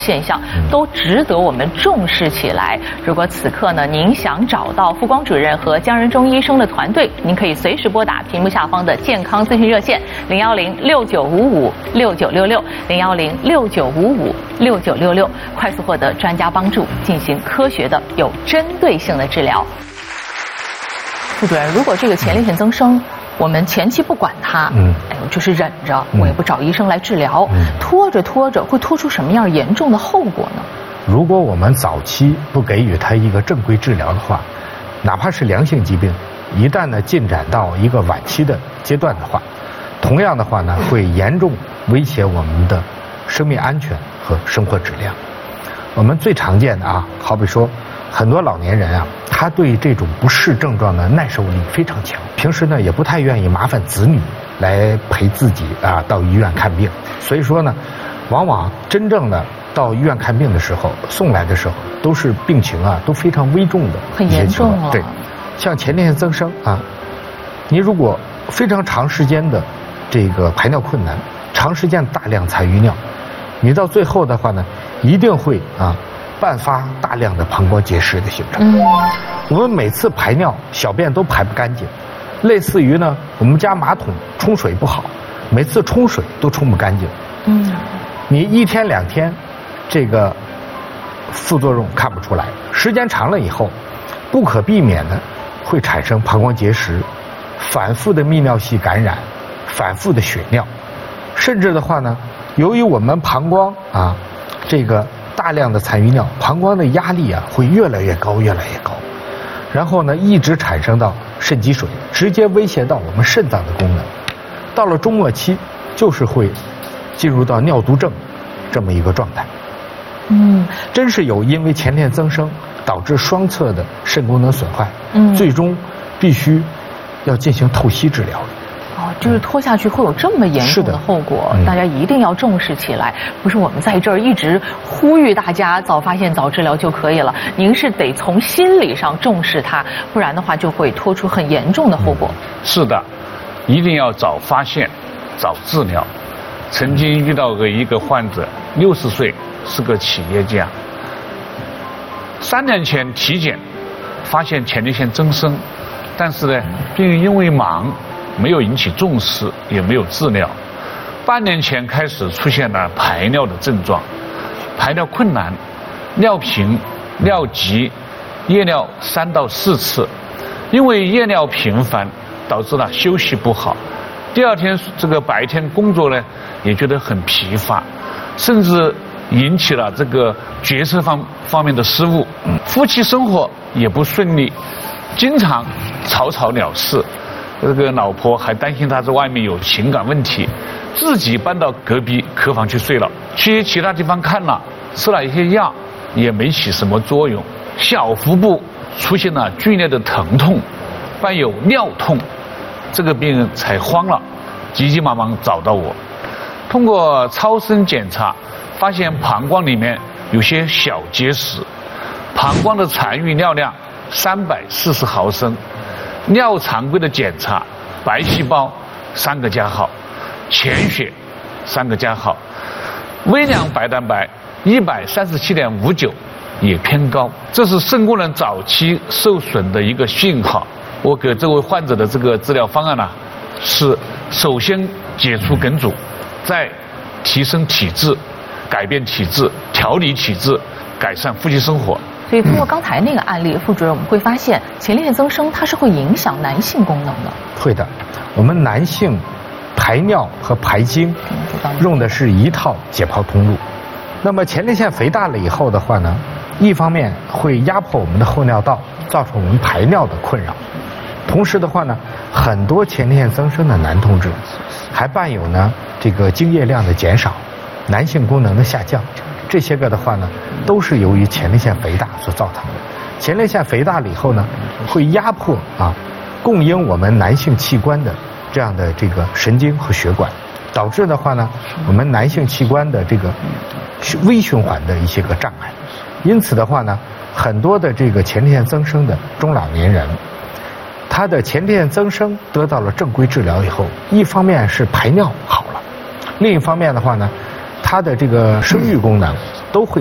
现象都值得我们重视起来。如果此刻呢，您想找到傅光主任和姜仁忠医生的团队，您可以随时拨打屏幕下方的健康咨询热线010-6955-6966，010-6955-6966，快速获得专家帮助，进行科学的、有针对性的治疗。傅主任，如果这个前列腺增生，我们前期不管它，就是忍着，我也不找医生来治疗，拖着会拖出什么样严重的后果呢？ 如果我们早期不给予它一个正规治疗的话，哪怕是良性疾病，一旦呢进展到一个晚期的阶段的话，同样的话呢，会严重威胁我们的生命安全和生活质量。我们最常见的好比说很多老年人他对这种不适症状的耐受力非常强，平时呢也不太愿意麻烦子女来陪自己到医院看病，所以说呢，往往真正的到医院看病的时候，送来的时候都是病情都非常危重的， 很严重了。 对，像前列腺增生你如果非常长时间的这个排尿困难，长时间大量残余尿，你到最后的话呢，一定会伴发大量的膀胱结石的形成。我们每次排尿小便都排不干净，类似于呢我们家马桶冲水不好，每次冲水都冲不干净。你1天2天这个副作用看不出来，时间长了以后不可避免的会产生膀胱结石，反复的泌尿系感染，反复的血尿，甚至的话呢，由于我们膀胱这个大量的残余尿，膀胱的压力会越来越高，然后呢一直产生到肾积水，直接威胁到我们肾脏的功能。到了中末期，就是会进入到尿毒症这么一个状态。真是有因为前列腺增生导致双侧的肾功能损坏，最终必须要进行透析治疗。 就是拖下去会有这么严重的后果，大家一定要重视起来。不是我们在这儿一直呼吁大家早发现早治疗就可以了，您是得从心理上重视它，不然的话就会拖出很严重的后果。 是的，一定要早发现早治疗。曾经遇到过一个患者，60岁，是个企业家，3年前体检发现前列腺增生，但是呢并因为忙没有引起重视，也没有治疗。半年前开始出现了排尿的症状，排尿困难，尿频、尿急，夜尿3到4次。因为夜尿频繁，导致了休息不好，第2天这个白天工作呢也觉得很疲乏，甚至引起了这个决策方面的失误，夫妻生活也不顺利，经常吵了事。这个老婆还担心他在外面有情感问题，自己搬到隔壁客房去睡了，去其他地方看了，吃了一些药，也没起什么作用。小腹部出现了剧烈的疼痛，伴有尿痛，这个病人才慌了，急急忙忙找到我。通过超声检查，发现膀胱里面有些小结石，膀胱的残余尿量340毫升。尿常规的检查，白细胞3个加号，潜血3个加号，微量白蛋白137.59也偏高，这是肾功能早期受损的一个信号。我给这位患者的这个治疗方案是首先解除梗阻，再提升体质，改变体质，调理体质，改善夫妻生活。 所以通过刚才那个案例，傅主任，我们会发现前列腺增生它是会影响男性功能的。 会的，我们男性排尿和排精用的是一套解泡通路。那么前列腺肥大了以后的话呢，一方面会压迫我们的后尿道，造成我们排尿的困扰。同时的话呢，很多前列腺增生的男同志还伴有这个精液量的减少，男性功能的下降。这些个的话呢，都是由于前列腺肥大所造成的。前列腺肥大了以后呢，会压迫供应我们男性器官的这样的这个神经和血管，导致的话呢，我们男性器官的这个微循环的一些个障碍。因此的话呢，很多的这个前列腺增生的中老年人，他的前列腺增生得到了正规治疗以后，一方面是排尿好了，另一方面的话呢，他的这个生育功能都会